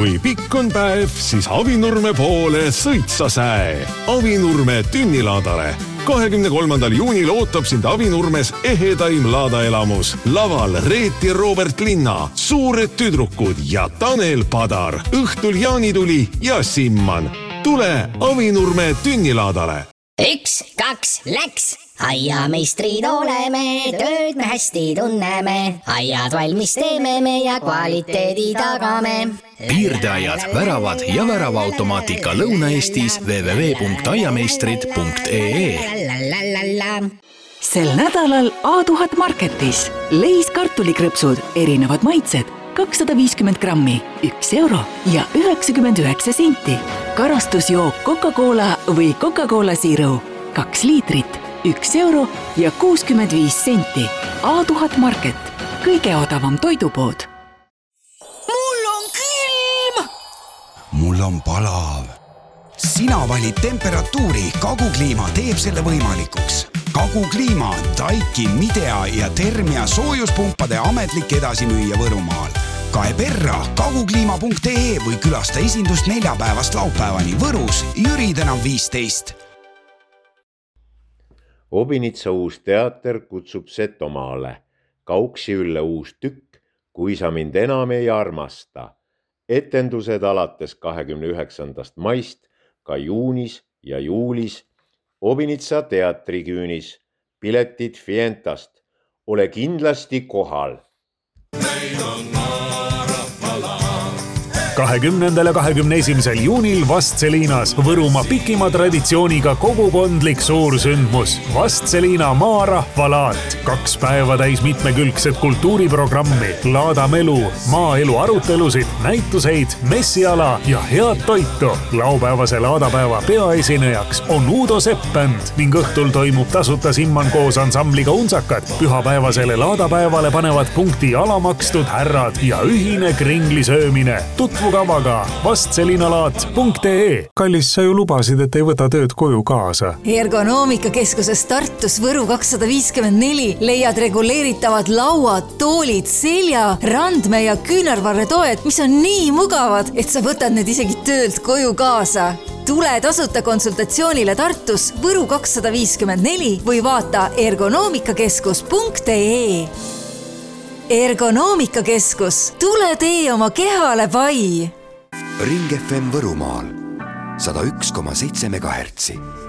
Kui pikk on päev, siis Avinurme poole sõitsa säe. Avinurme tünnilaadale. 23. juunil ootab sind Avinurmes ehedaim laadaelamus. Laval Reet ja Robert Linna, suured tüdrukud ja Tanel Padar. Õhtul jaanituli ja Simman. Tule Avinurme tünnilaadale. 1, 2, läks! Aiameistrid oleme, tööd me hästi tunneme. Aiad valmis teeme me ja kvaliteedi tagame. Piirdeaiad, väravad ja väravaautomaatika Lõuna-Eestis www.aiameistrid.ee. Sel nädalal A1000 Marketis leis kartulikrõpsud, erinevad maitsed, 250 grammi, 1 euro ja 99 senti. Karastusjook Coca-Cola või Coca-Cola Zero, 2 liitrit, 1 euro ja 65 senti. A1000 Market, kõige odavam toidupood. Mul on külm! Mul on palav. Sina valid temperatuuri, Kagukliima teeb selle võimalikuks. Kagukliima on Daikin, Midea ja Termia soojuspumpade ametlik edasimüüja Võrumaal. Kae perra kagukliima.ee või külasta esindust neljapäevast laupäevani Võrus, Jüri tänav 15. Obinitsa uus teater kutsub Setomaale. Kauksi ülle uus tükk, kui sa mind enam ei armasta. Etendused alates 29. maist, ka juunis ja juulis. Obinitsa teatriküünis. Piletid Fientast. Ole kindlasti kohal. 20. ja 21. juunil Vastseliinas Võrumaa pikima traditsiooniga kogukondlik suursündmus. Vastseliina maarahvalaat. 2 päeva täis mitmekülgset kultuuriprogrammi, laadamelu, maaelu arutelusid, näituseid, messiala ja head toitu. Laupäevase laadapäeva peaesinejaks on Uudo Seppend ning õhtul toimub tasuta Simman koos ansambliga Unsakad. Pühapäevasele laadapäevale panevad punkti alamakstud härrad ja ühine kringlisöömine. Kavaga vastselinalaat.ee. Kallis, sa ju lubasid, et ei võta tööd koju kaasa. Ergonoomikakeskuses Tartus Võru 254 leiad reguleeritavad lauad, toolid, selja, randme ja küünarvarretoed, mis on nii mugavad, et sa võtad need isegi töölt koju kaasa. Tule tasuta konsultatsioonile Tartus Võru 254 või vaata ergonoomikakeskus.ee. Ergonoomikakeskus, tule tee oma kehale pai! Ring FM Võrumaal 101,7 MHz.